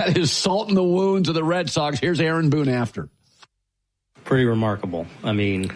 That is salt in the wounds of the Red Sox. Here's Aaron Boone after. Pretty remarkable. I mean,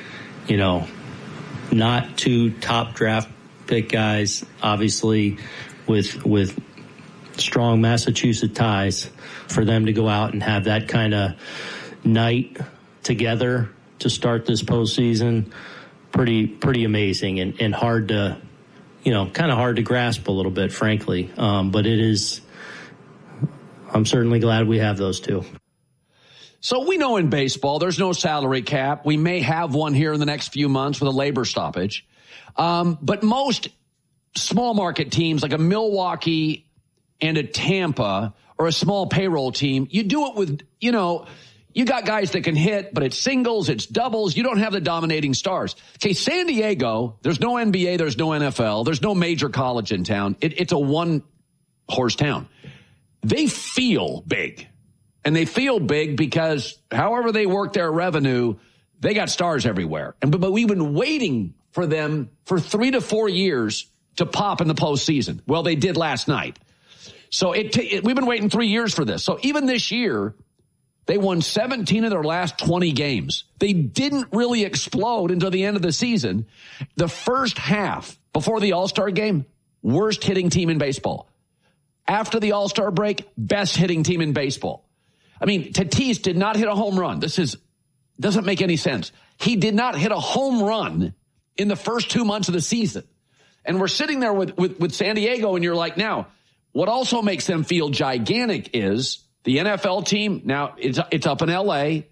not two top draft pick guys, obviously, with strong Massachusetts ties, for them to go out and have that kind of night together to start this postseason, pretty amazing and hard to, kind of hard to grasp a little bit, frankly. But it is, I'm certainly glad we have those two. So we know in baseball, there's no salary cap. We may have one here in the next few months with a labor stoppage. But most small market teams like a Milwaukee and a Tampa or a small payroll team, you do it with, you got guys that can hit, but it's singles, it's doubles. You don't have the dominating stars. Okay, San Diego, there's no NBA, there's no NFL, there's no major college in town. It's a one-horse town. They feel big. And they feel big because however they work their revenue, they got stars everywhere. But we've been waiting for them for 3 to 4 years to pop in the postseason. Well, they did last night. So we've been waiting 3 years for this. So even this year, they won 17 of their last 20 games. They didn't really explode until the end of the season. The first half, before the All-Star game, worst hitting team in baseball. After the All-Star break, best hitting team in baseball. I mean, Tatis did not hit a home run. Doesn't make any sense. He did not hit a home run in the first 2 months of the season. And we're sitting there with San Diego, and you're like, now, what also makes them feel gigantic is the NFL team. Now, it's up in L.A.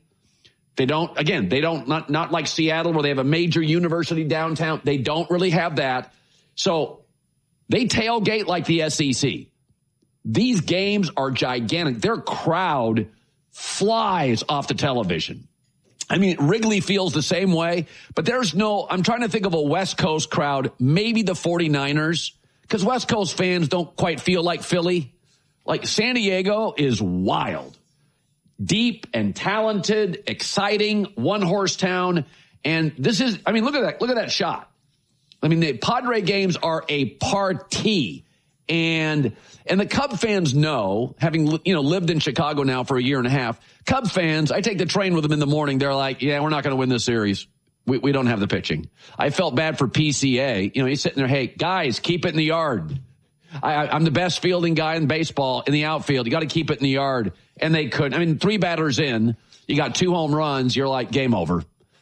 Not like Seattle where they have a major university downtown. They don't really have that. So they tailgate like the SEC. These games are gigantic. Their crowd flies off the television. I mean, Wrigley feels the same way, but I'm trying to think of a West Coast crowd, maybe the 49ers, because West Coast fans don't quite feel like Philly. Like San Diego is wild, deep and talented, exciting, one-horse town. And look at that shot. I mean, the Padre games are a party. And the Cub fans know, having, lived in Chicago now for a year and a half, Cub fans, I take the train with them in the morning. They're like, yeah, we're not going to win this series. We don't have the pitching. I felt bad for PCA. He's sitting there, hey, guys, keep it in the yard. I'm the best fielding guy in baseball in the outfield. You got to keep it in the yard. And they couldn't. I mean, 3 batters in, you got 2 home runs. You're like, game over.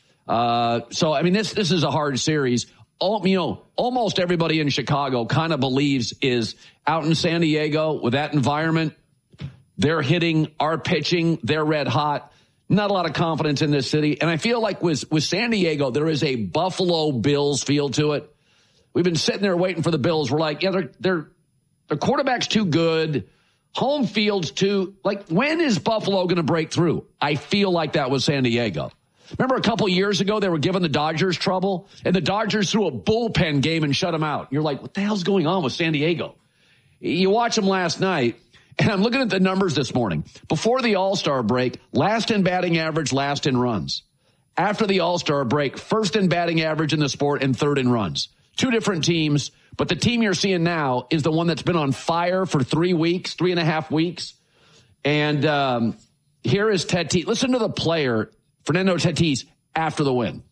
So, I mean, this is a hard series. Almost everybody in Chicago kind of believes is out in San Diego with that environment. They're hitting, our pitching, they're red hot. Not a lot of confidence in this city. And I feel like with San Diego, there is a Buffalo Bills feel to it. We've been sitting there waiting for the Bills. We're like, yeah, their quarterback's too good. Home field's too, like, when is Buffalo going to break through? I feel like that was San Diego. Remember a couple years ago, they were giving the Dodgers trouble, and the Dodgers threw a bullpen game and shut them out. You're like, what the hell's going on with San Diego? You watch them last night, and I'm looking at the numbers this morning. Before the All-Star break, last in batting average, last in runs. After the All-Star break, first in batting average in the sport and third in runs. 2 different teams, but the team you're seeing now is the one that's been on fire for 3.5 weeks. And here is Tatis. Listen to the player, Fernando Tatis, after the win.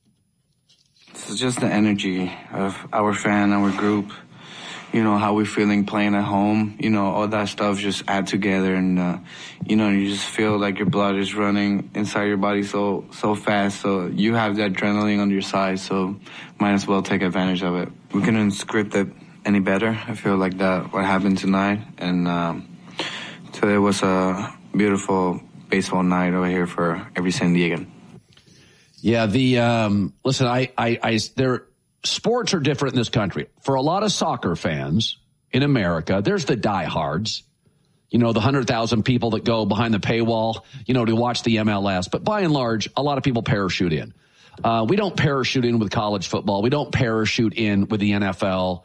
This is just the energy of our fan, our group. How we're feeling playing at home. All that stuff just add together. And, you just feel like your blood is running inside your body so fast. So you have the adrenaline on your side. So might as well take advantage of it. We couldn't script it any better. I feel like that what happened tonight. And today was a beautiful baseball night over here for every San Diegan. Yeah, listen, sports are different in this country. For a lot of soccer fans in America, there's the diehards, the 100,000 people that go behind the paywall, to watch the MLS. But by and large, a lot of people parachute in. We don't parachute in with college football. We don't parachute in with the NFL.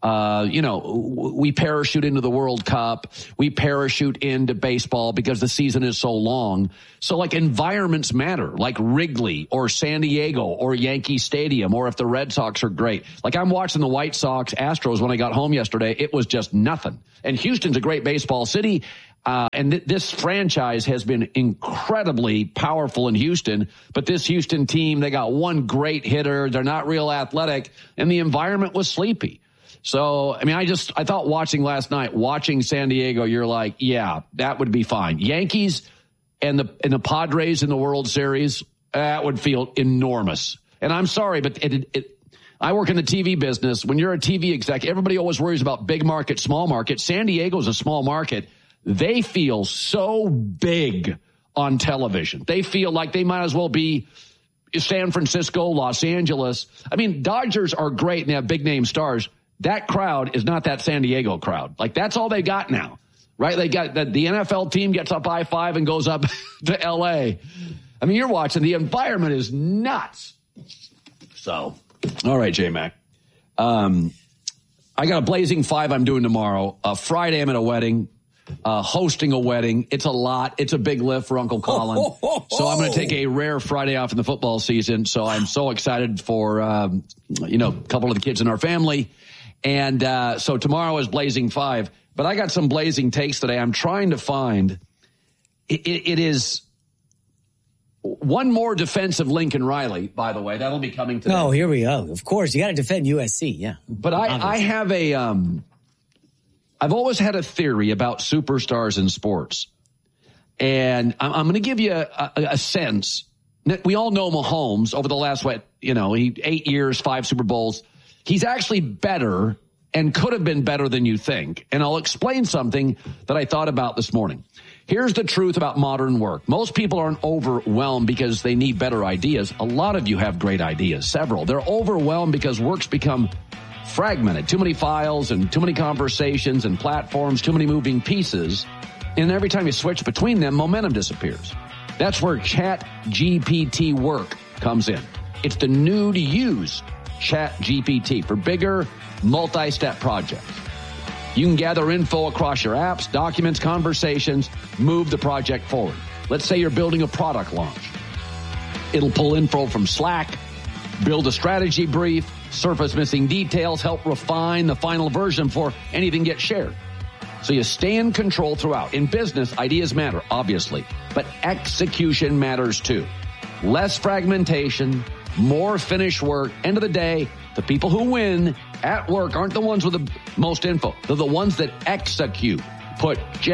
We parachute into the World Cup. We parachute into baseball because the season is so long. So like environments matter, like Wrigley or San Diego or Yankee Stadium, or if the Red Sox are great. Like I'm watching the White Sox Astros when I got home yesterday. It was just nothing. And Houston's a great baseball city. And this franchise has been incredibly powerful in Houston. But this Houston team, they got one great hitter. They're not real athletic. And the environment was sleepy. So, I mean, I thought watching last night, watching San Diego, you're like, yeah, that would be fine. Yankees and the Padres in the World Series, that would feel enormous. And I'm sorry, but I work in the TV business. When you're a TV exec, everybody always worries about big market, small market. San Diego's a small market. They feel so big on television. They feel like they might as well be San Francisco, Los Angeles. I mean, Dodgers are great and they have big name stars. That crowd is not that San Diego crowd. Like, that's all they got now, right? They got the NFL team gets up I-5 and goes up to L.A. I mean, you're watching. The environment is nuts. So, all right, J-Mac. I got a Blazing 5 I'm doing tomorrow. Friday, I'm at a wedding, hosting a wedding. It's a lot. It's a big lift for Uncle Colin. So I'm going to take a rare Friday off in the football season. So I'm so excited for, a couple of the kids in our family. And so tomorrow is Blazing 5. But I got some blazing takes today. I'm trying to find. It is one more defensive Lincoln Riley, by the way. That'll be coming today. Oh, here we go. Of course, you got to defend USC, yeah. But I have a I've always had a theory about superstars in sports. And I'm going to give you a sense. We all know Mahomes over the last, 8 years, 5 Super Bowls. He's actually better and could have been better than you think. And I'll explain something that I thought about this morning. Here's the truth about modern work. Most people aren't overwhelmed because they need better ideas. A lot of you have great ideas, several. They're overwhelmed because work's become fragmented. Too many files and too many conversations and platforms, too many moving pieces. And every time you switch between them, momentum disappears. That's where ChatGPT work comes in. It's the new to use ChatGPT for bigger, multi-step projects. You can gather info across your apps, documents, conversations, move the project forward. Let's say you're building a product launch. It'll pull info from Slack, build a strategy brief, surface missing details, help refine the final version before anything gets shared. So you stay in control throughout. In business, ideas matter, obviously, but execution matters too. Less fragmentation, more finished work. End of the day, the people who win at work aren't the ones with the most info. They're the ones that execute. Put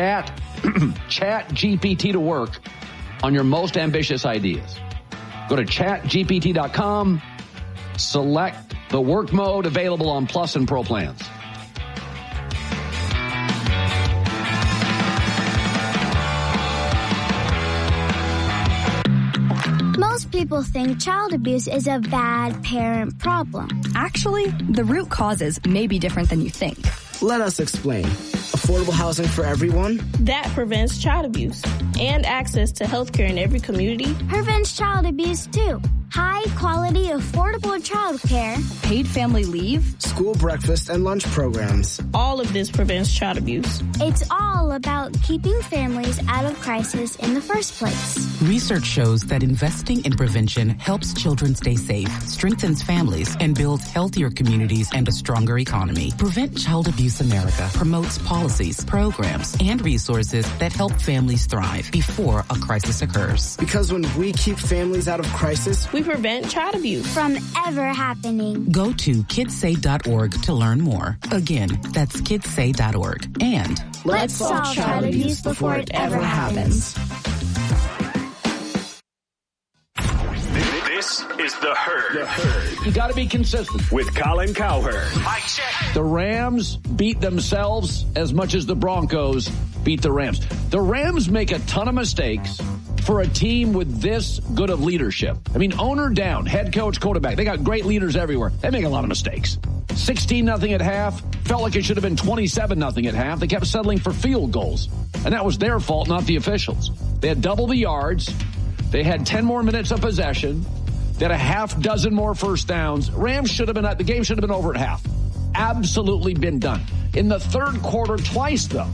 ChatGPT to work on your most ambitious ideas. Go to chatgpt.com, select the work mode available on Plus and Pro plans. Most people think child abuse is a bad parent problem. Actually, the root causes may be different than you think. Let us explain. Affordable housing for everyone? That prevents child abuse and access to health care in every community. Prevents child abuse, too. High-quality, affordable child care. Paid family leave. School breakfast and lunch programs. All of this prevents child abuse. It's all about keeping families out of crisis in the first place. Research shows that investing in prevention helps children stay safe, strengthens families, and builds healthier communities and a stronger economy. Prevent Child Abuse America promotes policies, programs, and resources that help families thrive before a crisis occurs. Because when we keep families out of crisis, we prevent child abuse from ever happening. Go to kidssay.org to learn more. Again, that's kidssay.org. And let's solve child abuse before it ever happens. This is The Herd. You got to be consistent. With Colin Cowherd. The Rams beat themselves as much as the Broncos beat the Rams. The Rams make a ton of mistakes for a team with this good of leadership. I mean, owner down, head coach, quarterback. They got great leaders everywhere. They make a lot of mistakes. 16-0 at half. Felt like it should have been 27-0 at half. They kept settling for field goals. And that was their fault, not the officials. They had double the yards. They had 10 more minutes of possession. They had a half dozen more first downs. Rams should have been, the game should have been over at half. Absolutely been done. In the third quarter, twice, though,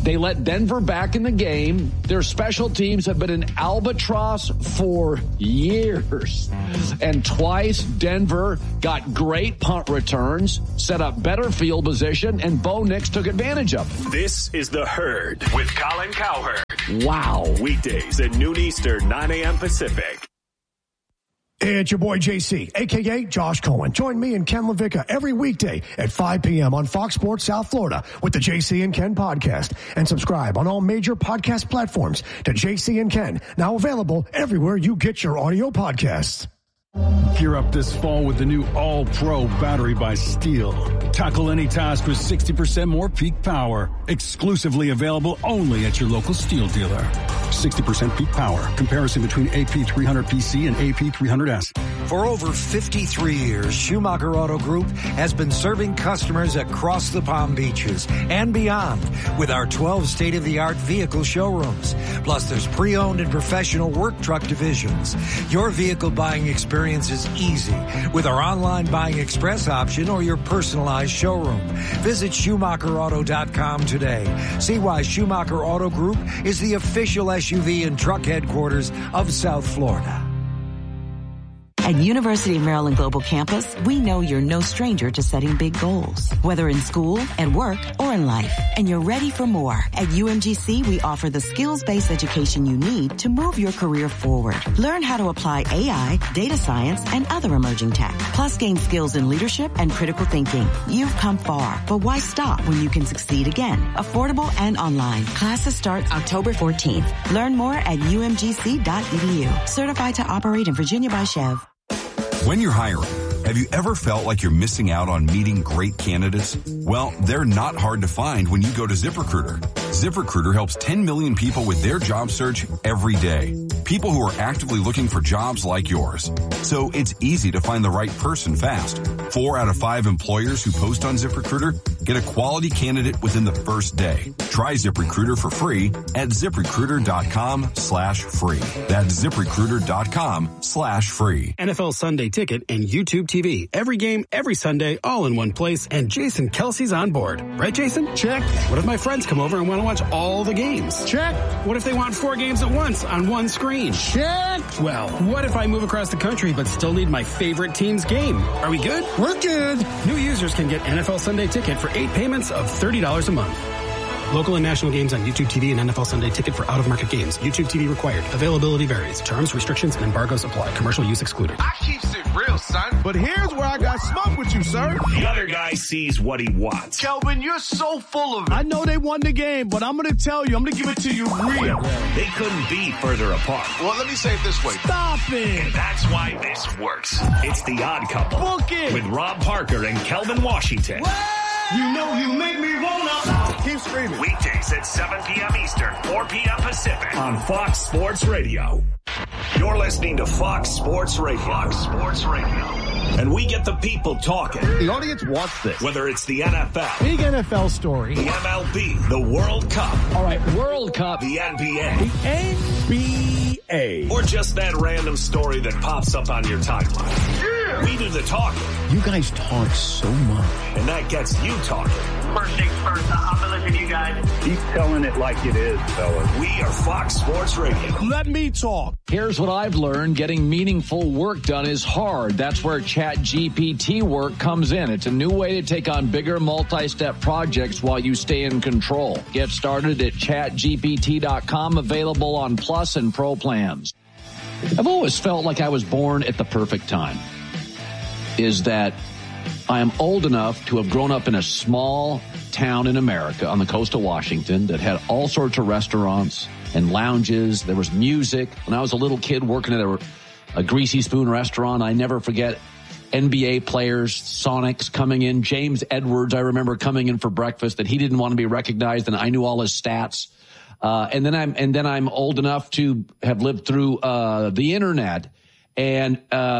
They let Denver back in the game. Their special teams have been an albatross for years. And twice Denver got great punt returns, set up better field position, and Bo Nix took advantage of it. This is The Herd with Colin Cowherd. Wow. Weekdays at noon Eastern, 9 a.m. Pacific. Hey, it's your boy JC, a.k.a. Josh Cohen. Join me and Ken LaVicka every weekday at 5 p.m. on Fox Sports South Florida with the JC and Ken podcast. And subscribe on all major podcast platforms to JC and Ken, now available everywhere you get your audio podcasts. Gear up this fall with the new All-Pro battery by Steel. Tackle any task with 60% more peak power. Exclusively available only at your local Steel dealer. 60% peak power. Comparison between AP300PC and AP300S. For over 53 years, Schumacher Auto Group has been serving customers across the Palm Beaches and beyond with our 12 state-of-the-art vehicle showrooms. Plus, there's pre-owned and professional work truck divisions. Your vehicle buying experience is easy with our online buying express option or your personalized showroom. Visit SchumacherAuto.com today. See why Schumacher Auto Group is the official SUV and truck headquarters of South Florida. At University of Maryland Global Campus, we know you're no stranger to setting big goals, whether in school, at work, or in life. And you're ready for more. At UMGC, we offer the skills-based education you need to move your career forward. Learn how to apply AI, data science, and other emerging tech. Plus, gain skills in leadership and critical thinking. You've come far, but why stop when you can succeed again? Affordable and online. Classes start October 14th. Learn more at umgc.edu. Certified to operate in Virginia by Chev. When you're hiring, have you ever felt like you're missing out on meeting great candidates? Well, they're not hard to find when you go to ZipRecruiter. ZipRecruiter helps 10 million people with their job search every day. People who are actively looking for jobs like yours. So it's easy to find the right person fast. 4 out of 5 employers who post on ZipRecruiter get a quality candidate within the first day. Try ZipRecruiter for free at ZipRecruiter.com/free. That's ZipRecruiter.com/free. NFL Sunday Ticket and YouTube TV. Every game, every Sunday, all in one place. And Jason Kelsey's on board. Right, Jason? Check. What if my friends come over and want to watch all the games? Check. What if they want 4 games at once on one screen? Check. Well, what if I move across the country but still need my favorite team's game? Are we good? We're good. New users can get NFL Sunday Ticket for 8 payments of $30 a month. Local and national games on YouTube TV and NFL Sunday Ticket for out-of-market games. YouTube TV required. Availability varies. Terms, restrictions, and embargoes apply. Commercial use excluded. I keeps it real, son. But here's where I got smoke with you, sir. The other guy sees what he wants. Kelvin, you're so full of it. I know they won the game, but I'm going to tell you, I'm going to give it to you real. They couldn't be further apart. Well, let me say it this way. Stop it. And that's why this works. It's The Odd Couple. Book it. With Rob Parker and Kelvin Washington. What? You know you make me wanna. Keep screaming. Weekdays at 7 p.m. Eastern, 4 p.m. Pacific on Fox Sports Radio. You're listening to Fox Sports Radio. Fox Sports Radio. And we get the people talking. The audience wants this. Whether it's the NFL. Big NFL story. The MLB. The World Cup. All right, World Cup. The NBA. The NBA. Or just that random story that pops up on your timeline. Yeah. We do the talking. You guys talk so much. And that gets you talking. First things first, I'm going to listen to you guys. Keep telling it like it is, fellas. We are Fox Sports Radio. Let me talk. Here's what I've learned. Getting meaningful work done is hard. That's where ChatGPT work comes in. It's a new way to take on bigger multi-step projects while you stay in control. Get started at ChatGPT.com, available on Plus and Pro plans. I've always felt like I was born at the perfect time. Is that I am old enough to have grown up in a small town in America on the coast of Washington that had all sorts of restaurants and lounges. There was music. When I was a little kid working at a Greasy Spoon restaurant, I never forget NBA players, Sonics coming in. James Edwards, I remember coming in for breakfast that he didn't want to be recognized, and I knew all his stats. And then I'm old enough to have lived through the internet and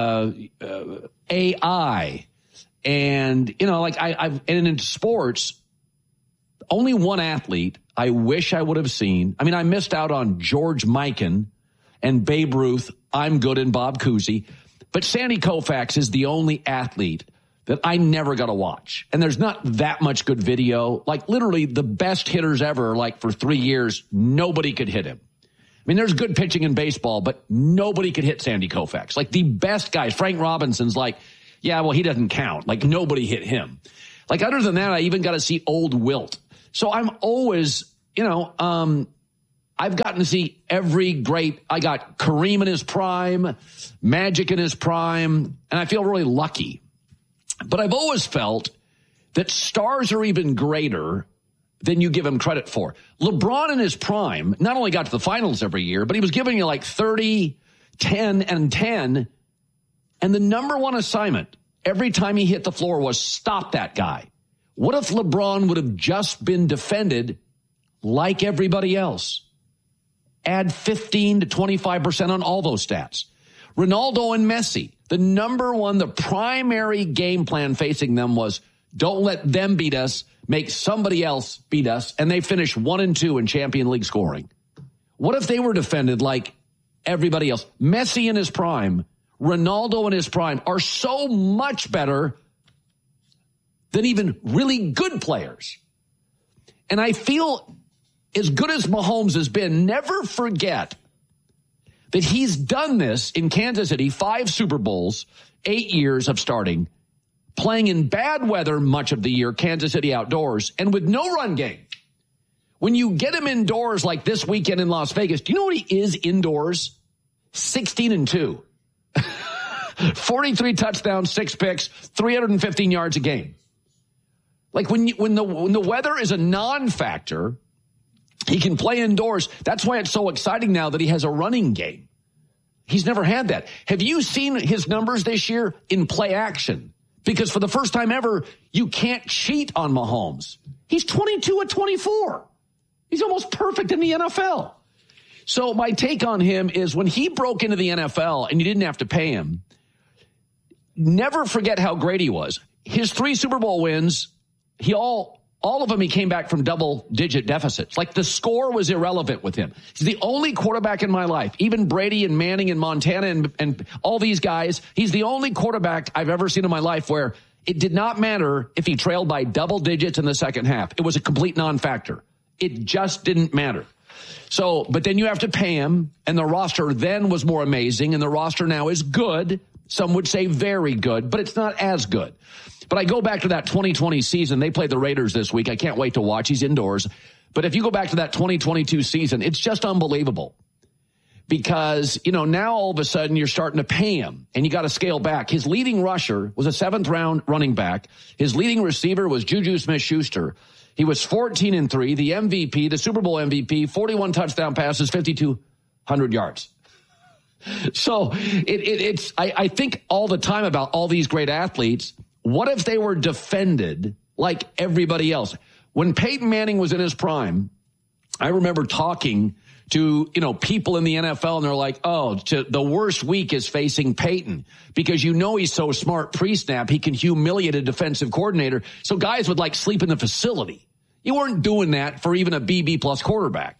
AI. And, you know, like and in sports, only one athlete I wish I would have seen. I mean, I missed out on George Mikan and Babe Ruth. I'm good, and Bob Cousy. But Sandy Koufax is the only athlete that I never got to watch. And there's not that much good video. Like literally the best hitters ever, like for 3 years, nobody could hit him. I mean, there's good pitching in baseball, but nobody could hit Sandy Koufax. Like the best guys, Frank Robinson's like, yeah, well, he doesn't count. Like nobody hit him. Like other than that, I even got to see old Wilt. So I'm always, I've gotten to see every great. I got Kareem in his prime, Magic in his prime, and I feel really lucky. But I've always felt that stars are even greater than you give him credit for. LeBron in his prime not only got to the finals every year, but he was giving you like 30, 10, and 10. And the number one assignment every time he hit the floor was stop that guy. What if LeBron would have just been defended like everybody else? Add 15 to 25% on all those stats. Ronaldo and Messi, the primary game plan facing them was don't let them beat us, make somebody else beat us, and they finished 1 and 2 in Champions League scoring. What if they were defended like everybody else? Messi in his prime, Ronaldo in his prime are so much better than even really good players. And I feel as good as Mahomes has been, never forget that he's done this in Kansas City, 5 Super Bowls, 8 years of starting, playing in bad weather much of the year, Kansas City outdoors, and with no run game. When you get him indoors like this weekend in Las Vegas, do you know what he is indoors? 16 and 2. 43 touchdowns, 6 picks, 315 yards a game. Like when the weather is a non-factor, he can play indoors. That's why it's so exciting now that he has a running game. He's never had that. Have you seen his numbers this year in play action? Because for the first time ever, you can't cheat on Mahomes. He's 22 at 24. He's almost perfect in the NFL. So my take on him is when he broke into the NFL and you didn't have to pay him, never forget how great he was. His 3 Super Bowl wins, all of them, he came back from double-digit deficits. Like, the score was irrelevant with him. He's the only quarterback in my life, even Brady and Manning and Montana and all these guys, he's the only quarterback I've ever seen in my life where it did not matter if he trailed by double digits in the second half. It was a complete non-factor. It just didn't matter. So, but then you have to pay him, and the roster then was more amazing, and the roster now is good. Some would say very good, but it's not as good. But I go back to that 2020 season. They played the Raiders this week. I can't wait to watch. He's indoors. But if you go back to that 2022 season, it's just unbelievable. Because, now all of a sudden you're starting to pay him and you got to scale back. His leading rusher was a 7th-round running back. His leading receiver was Juju Smith-Schuster. He was 14 and 3, the MVP, the Super Bowl MVP, 41 touchdown passes, 5,200 yards. So I think all the time about all these great athletes. What if they were defended like everybody else? When Peyton Manning was in his prime, I remember talking to, people in the NFL, and they're like, the worst week is facing Peyton because he's so smart pre-snap, he can humiliate a defensive coordinator. So guys would sleep in the facility. You weren't doing that for even a BB plus quarterback.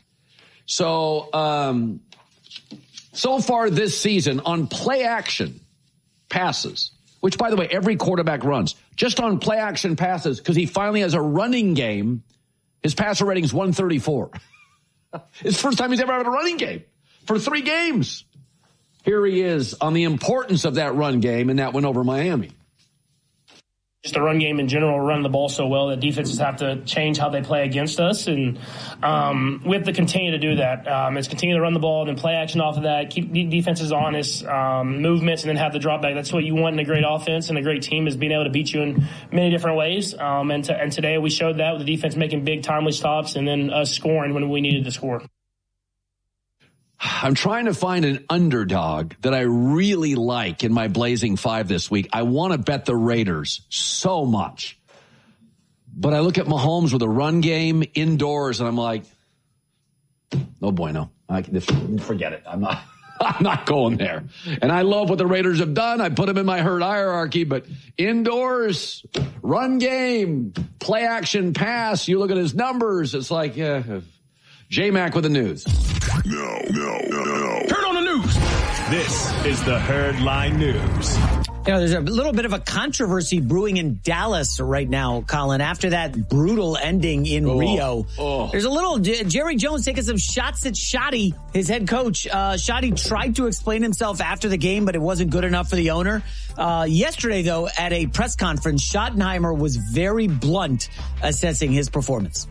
So, so far this season on play action passes, which, by the way, every quarterback runs. Just on play-action passes, because he finally has a running game, his passer rating is 134. It's the first time he's ever had a running game for 3 games. Here he is on the importance of that run game, and that went over Miami. Just the run game in general, run the ball so well that defenses have to change how they play against us. And we have to continue to do that. It's continue to run the ball and then play action off of that, keep defenses honest, movements, and then have the drop back. That's what you want in a great offense and a great team, is being able to beat you in many different ways. And today we showed that with the defense making big timely stops and then us scoring when we needed to score. I'm trying to find an underdog that I really like in my Blazing 5 this week. I want to bet the Raiders so much. But I look at Mahomes with a run game indoors, and I'm like, no bueno. Forget it. I'm not going there. And I love what the Raiders have done. I put them in my herd hierarchy, but indoors, run game, play action pass, you look at his numbers, it's like, J-Mac with the news. No. Turn on the news. This is the Herd Line News. You know, there's a little bit of a controversy brewing in Dallas right now, Colin, after that brutal ending in Rio. There's a little Jerry Jones taking some shots at Schotty, his head coach. Schotty tried to explain himself after the game, but it wasn't good enough for the owner. Yesterday, though, at a press conference, Schottenheimer was very blunt assessing his performance.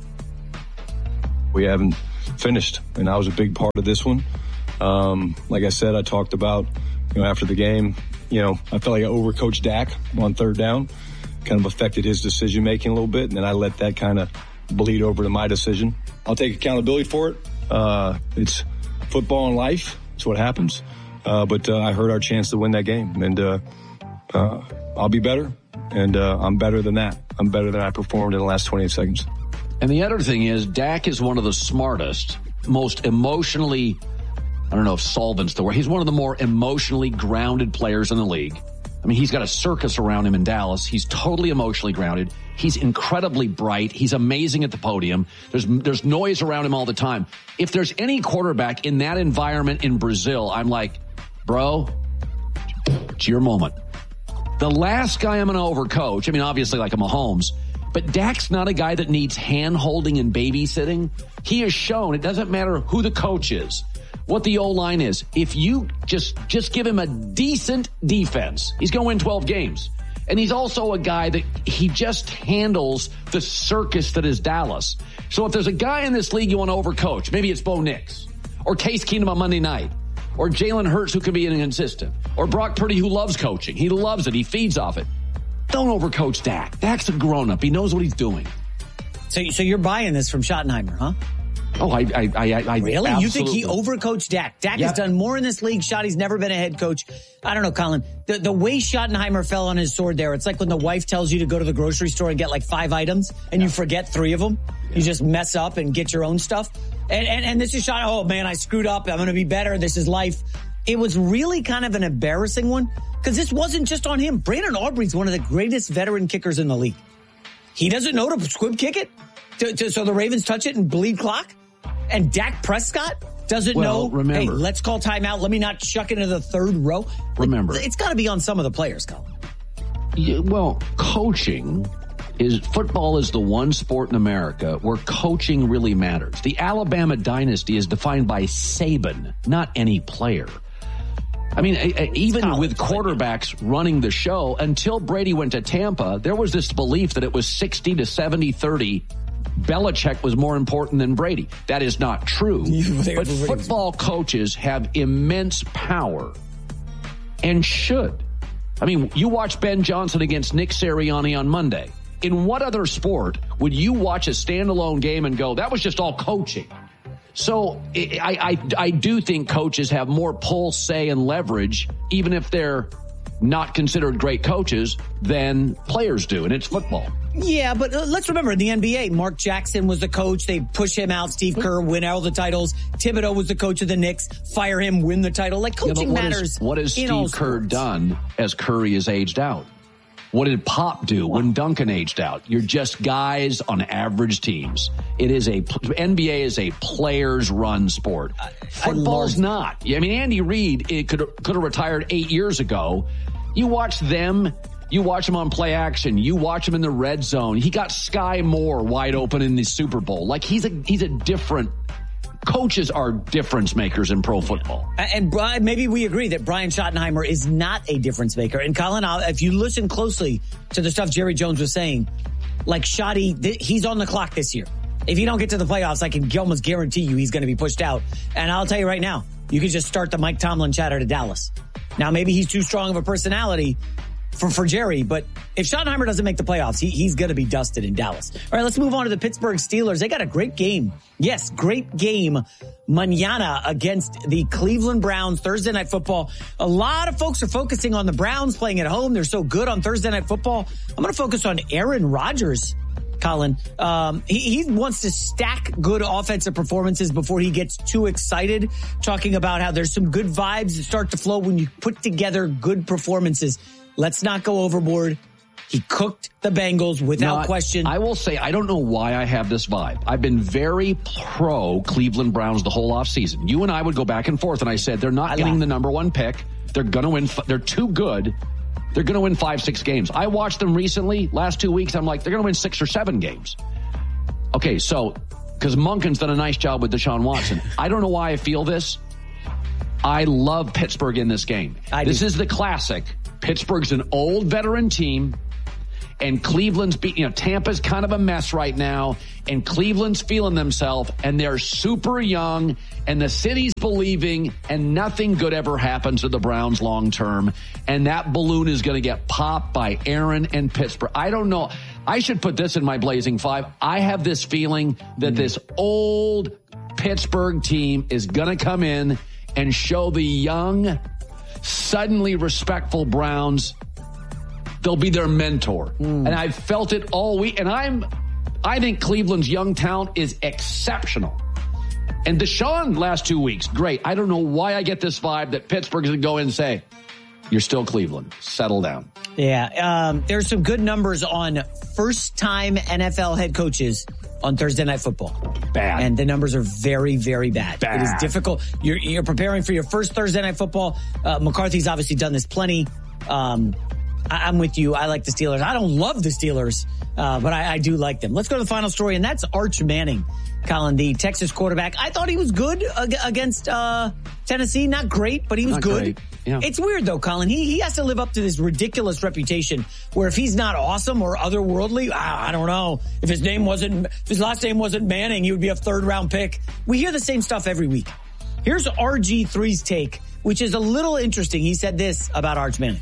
We haven't finished, and I was a big part of this one. Like I said, I talked about, after the game, I felt like I overcoached Dak on third down, kind of affected his decision-making a little bit, and then I let that kind of bleed over to my decision. I'll take accountability for it. It's football and life. It's what happens. But I hurt our chance to win that game, and I'll be better, and I'm better than that. I'm better than I performed in the last 28 seconds. And the other thing is, Dak is one of the smartest, most emotionally, I don't know if solvent's the word. He's one of the more emotionally grounded players in the league. I mean, he's got a circus around him in Dallas. He's totally emotionally grounded. He's incredibly bright. He's amazing at the podium. There's noise around him all the time. If there's any quarterback in that environment in Brazil, I'm like, bro, it's your moment. The last guy I'm going to overcoach, I mean, obviously like a Mahomes, but Dak's not a guy that needs hand-holding and babysitting. He has shown it doesn't matter who the coach is, what the O-line is. If you just give him a decent defense, he's going to win 12 games. And he's also a guy that he just handles the circus that is Dallas. So if there's a guy in this league you want to overcoach, maybe it's Bo Nix or Case Keenum on Monday night or Jalen Hurts who can be inconsistent or Brock Purdy who loves coaching. He loves it. He feeds off it. Don't overcoach Dak. Dak's a grown-up. He knows what he's doing. So you're buying this from Schottenheimer, huh? Oh, I really? Absolutely. You think he overcoached Dak? Dak has done more in this league. Schotty's never been a head coach. I don't know, Colin. The way Schottenheimer fell on his sword there, it's like when the wife tells you to go to the grocery store and get like 5 items and you forget 3 of them. You just mess up and get your own stuff. And this is Schottenheimer. Oh, man, I screwed up. I'm going to be better. This is life. It was really kind of an embarrassing one because this wasn't just on him. Brandon Aubrey's one of the greatest veteran kickers in the league. He doesn't know to squib kick it so the Ravens touch it and bleed clock. And Dak Prescott doesn't know, remember, hey, let's call timeout. Let me not chuck into the third row. Remember. It's got to be on some of the players, Colin. Yeah, well, football is the one sport in America where coaching really matters. The Alabama dynasty is defined by Saban, not any player. I mean, even with quarterbacks running the show, until Brady went to Tampa, there was this belief that it was 60 to 70-30. Belichick was more important than Brady. That is not true. But football coaches have immense power and should. I mean, you watch Ben Johnson against Nick Sirianni on Monday. In what other sport would you watch a standalone game and go, that was just all coaching? So I do think coaches have more pull, say, and leverage, even if they're not considered great coaches, than players do, and it's football. Yeah, but let's remember, in the NBA, Mark Jackson was the coach. They push him out. Steve Kerr win all the titles. Thibodeau was the coach of the Knicks. Fire him, win the title. Like, coaching matters. What has Steve Kerr done as Curry has aged out? What did Pop do when Duncan aged out? You're just guys on average teams. NBA is a players run sport. Football's not. I mean, Andy Reid could have retired 8 years ago. You watch them. You watch him on play action. You watch him in the red zone. He got Sky Moore wide open in the Super Bowl. Like, he's a different. Coaches are difference makers in pro football. And maybe we agree that Brian Schottenheimer is not a difference maker. And Colin, if you listen closely to the stuff Jerry Jones was saying, like Schotty, he's on the clock this year. If you don't get to the playoffs, I can almost guarantee you he's going to be pushed out. And I'll tell you right now, you could just start the Mike Tomlin chatter to Dallas. Now, maybe he's too strong of a personality for Jerry, but if Schottenheimer doesn't make the playoffs, he's going to be dusted in Dallas. All right, let's move on to the Pittsburgh Steelers. They got a great game. Yes, great game mañana against the Cleveland Browns, Thursday Night Football. A lot of folks are focusing on the Browns playing at home. They're so good on Thursday Night Football. I'm going to focus on Aaron Rodgers, Colin. He wants to stack good offensive performances before he gets too excited, talking about how there's some good vibes that start to flow when you put together good performances. Let's not go overboard. He cooked the Bengals without question. I will say, I don't know why I have this vibe. I've been very pro Cleveland Browns the whole offseason. You and I would go back and forth, and I said, they're not getting the number 1 pick. They're going to win. They're too good. They're going to win 5-6 games. I watched them recently, last 2 weeks. I'm like, they're going to win 6 or 7 games. Okay, so because Monken's done a nice job with Deshaun Watson. I don't know why I feel this. I love Pittsburgh in this game. This is the classic. Pittsburgh's an old veteran team, and Cleveland's Tampa's kind of a mess right now, and Cleveland's feeling themselves, and they're super young, and the city's believing, and nothing good ever happens to the Browns long term, and that balloon is going to get popped by Aaron and Pittsburgh. I don't know. I should put this in my Blazing Five. I have this feeling that this old Pittsburgh team is going to come in and show the young, suddenly respectful Browns they'll be their mentor. And I've felt it all week. And I think Cleveland's young talent is exceptional. And Deshaun last 2 weeks, great. I don't know why I get this vibe that Pittsburgh's going to go in and say, you're still Cleveland. Settle down. Yeah. There's some good numbers on first-time NFL head coaches on Thursday Night Football. Bad. And the numbers are very, very bad. It is difficult. You're preparing for your first Thursday Night Football. McCarthy's obviously done this plenty. I'm with you. I like the Steelers. I don't love the Steelers, but I do like them. Let's go to the final story, and that's Arch Manning, Colin, the Texas quarterback. I thought he was good against Tennessee. Not great, but he was good. Yeah. It's weird, though, Colin. He has to live up to this ridiculous reputation where if he's not awesome or otherworldly, I don't know. If his last name wasn't Manning, he would be a third-round pick. We hear the same stuff every week. Here's RG3's take, which is a little interesting. He said this about Arch Manning.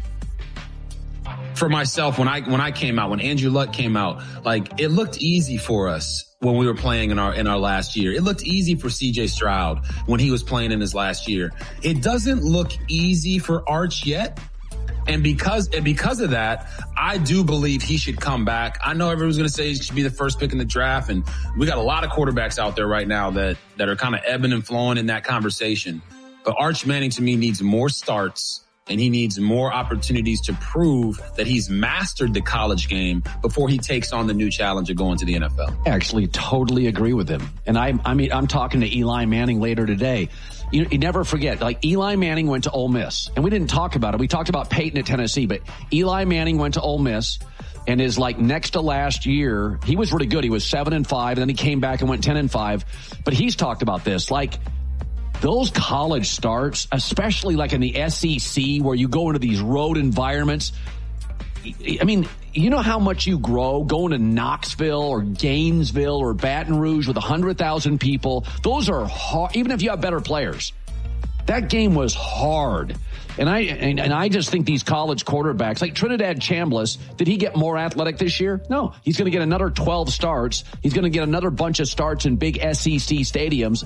For myself, when I came out, when Andrew Luck came out, like it looked easy for us when we were playing in our last year. It looked easy for CJ Stroud when he was playing in his last year. It doesn't look easy for Arch yet. And because of that, I do believe he should come back. I know everyone's going to say he should be the first pick in the draft. And we got a lot of quarterbacks out there right now that are kind of ebbing and flowing in that conversation. But Arch Manning to me needs more starts. And he needs more opportunities to prove that he's mastered the college game before he takes on the new challenge of going to the NFL. I actually totally agree with him. And I'm talking to Eli Manning later today. You never forget, like Eli Manning went to Ole Miss, and we didn't talk about it. We talked about Peyton at Tennessee, but Eli Manning went to Ole Miss, and is like next to last year. He was really good. He was 7-5, and then he came back and went 10-5. But he's talked about this, like, those college starts, especially like in the SEC where you go into these road environments. I mean, you know how much you grow going to Knoxville or Gainesville or Baton Rouge with 100,000 people. Those are hard, even if you have better players. That game was hard. And I just think these college quarterbacks, like Trinidad Chambliss, did he get more athletic this year? No. He's going to get another 12 starts. He's going to get another bunch of starts in big SEC stadiums.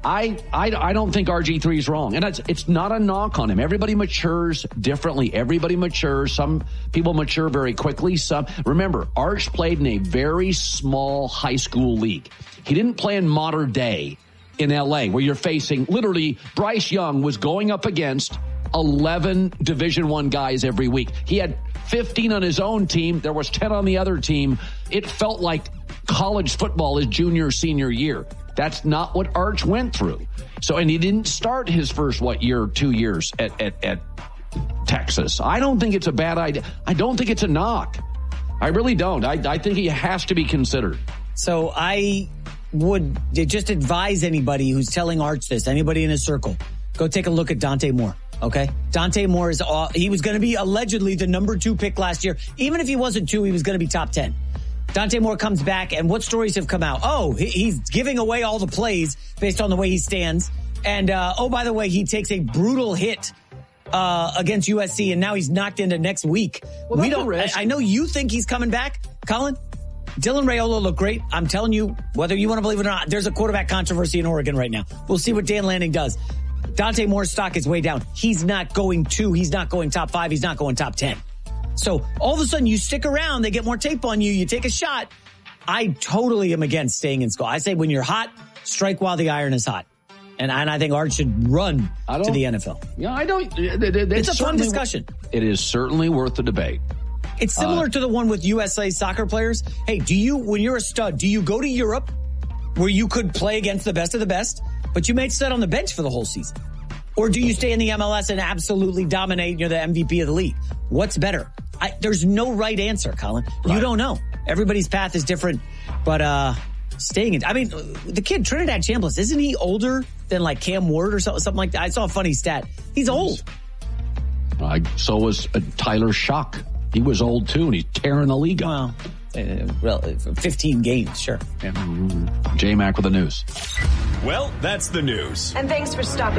I don't think RG3 is wrong. And it's not a knock on him. Everybody matures differently. Everybody matures. Some people mature very quickly. Remember, Arch played in a very small high school league. He didn't play in modern day in LA where you're facing literally Bryce Young was going up against 11 Division I guys every week. He had 15 on his own team. There was 10 on the other team. It felt like college football is junior, senior year. That's not what Arch went through. So, and he didn't start his first, 2 years at Texas. I don't think it's a bad idea. I don't think it's a knock. I really don't. I think he has to be considered. So I would just advise anybody who's telling Arch this, anybody in his circle, go take a look at Dante Moore. Okay. Dante Moore he was going to be allegedly the number 2 pick last year. Even if he wasn't 2, he was going to be top 10. Dante Moore comes back, and what stories have come out? Oh, he's giving away all the plays based on the way he stands. And, by the way, he takes a brutal hit against USC, and now he's knocked into next week. Well, I know you think he's coming back, Colin. Dylan Raiola looked great. I'm telling you, whether you want to believe it or not, there's a quarterback controversy in Oregon right now. We'll see what Dan Lanning does. Dante Moore's stock is way down. He's not going 2. He's not going top 5. He's not going top 10. So all of a sudden you stick around, they get more tape on you, you take a shot. I totally am against staying in school. I say when you're hot, strike while the iron is hot. And I think Arch should run to the NFL. Yeah, I don't. It's a fun discussion. It is certainly worth the debate. It's similar to the one with USA soccer players. Hey, when you're a stud, do you go to Europe where you could play against the best of the best, but you may sit on the bench for the whole season? Or do you stay in the MLS and absolutely dominate? You're the MVP of the league. What's better? There's no right answer, Colin. Right. You don't know. Everybody's path is different. But staying in, I mean, the kid, Trinidad Chambliss, isn't he older than like Cam Ward or something like that? I saw a funny stat. He's old. So was Tyler Shock. He was old too, and he's tearing the league up. Well, 15 games, sure. Yeah. J-Mac with the news. Well, that's the news. And thanks for stopping